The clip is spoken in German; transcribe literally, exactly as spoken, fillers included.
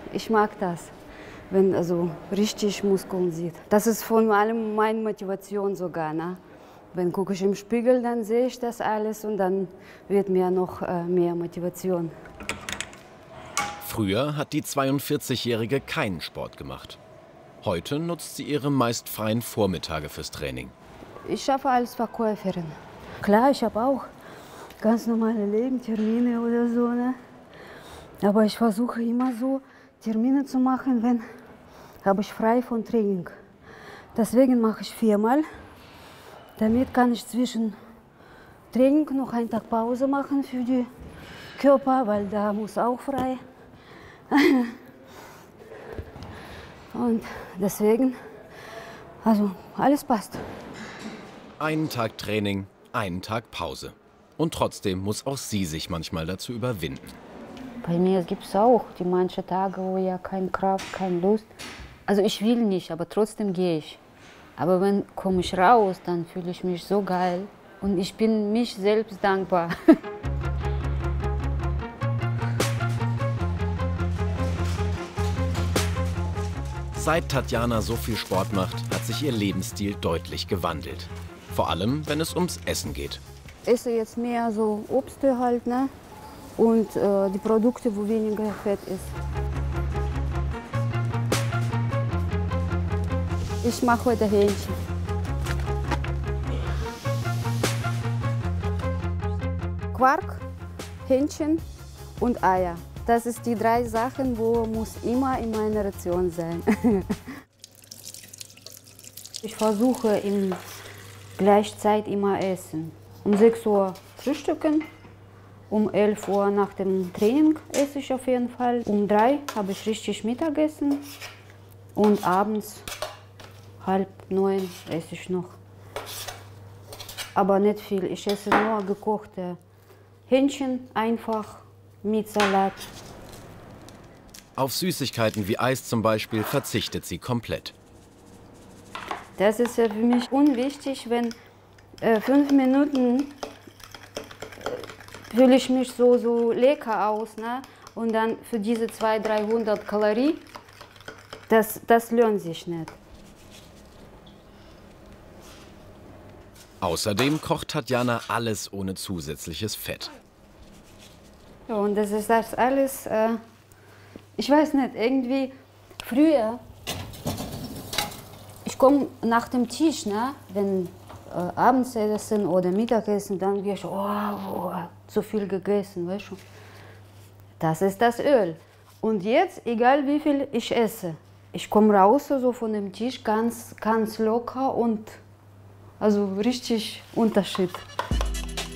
Ich mag das, wenn also richtig Muskeln sieht. Das ist von allem meine Motivation sogar. Ne? Wenn gucke ich im Spiegel, dann sehe ich das alles und dann wird mir noch äh, mehr Motivation. Früher hat die zweiundvierzigjährige keinen Sport gemacht. Heute nutzt sie ihre meist freien Vormittage fürs Training. Ich arbeite als Verkäuferin. Klar, ich habe auch ganz normale Leben, Termine oder so. Ne? Aber ich versuche immer so Termine zu machen, wenn habe ich frei von Training. Deswegen mache ich viermal. Damit kann ich zwischen Training noch einen Tag Pause machen für den Körper, weil da muss auch frei. Und deswegen, also alles passt. Einen Tag Training, einen Tag Pause. Und trotzdem muss auch sie sich manchmal dazu überwinden. Bei mir gibt es auch die manche Tage, wo ja keine Kraft, keine Lust. Also ich will nicht, aber trotzdem gehe ich. Aber wenn komme ich raus, dann fühle ich mich so geil. Und ich bin mich selbst dankbar. Seit Tatjana so viel Sport macht, hat sich ihr Lebensstil deutlich gewandelt. Vor allem, wenn es ums Essen geht. Ich esse jetzt mehr so Obst halt, ne? Und äh, die Produkte, wo weniger Fett ist. Ich mache heute Hähnchen. Quark, Hähnchen und Eier. Das sind die drei Sachen, wo muss immer in meiner Ration sein. Ich versuche im Gleichzeit immer essen. Um sechs Uhr frühstücken, um elf Uhr nach dem Training esse ich auf jeden Fall. Um drei habe ich richtig Mittagessen und abends halb neun esse ich noch. Aber nicht viel. Ich esse nur gekochte Hähnchen, einfach mit Salat. Auf Süßigkeiten wie Eis zum Beispiel verzichtet sie komplett. Das ist ja für mich unwichtig, wenn äh, fünf Minuten äh, fühle ich mich so, so lecker aus. Ne? Und dann für diese zweihundert, dreihundert Kalorien, das, das lohnt sich nicht. Außerdem kocht Tatjana alles ohne zusätzliches Fett. Ja, und das ist das alles, äh, ich weiß nicht, irgendwie früher, ich komme nach dem Tisch, ne, wenn äh, Abendessen oder Mittagessen, dann gehe ich, oh, oh, zu viel gegessen, weißt du. Das ist das Öl. Und jetzt, egal wie viel ich esse, ich komme raus so von dem Tisch ganz, ganz locker und also richtig Unterschied.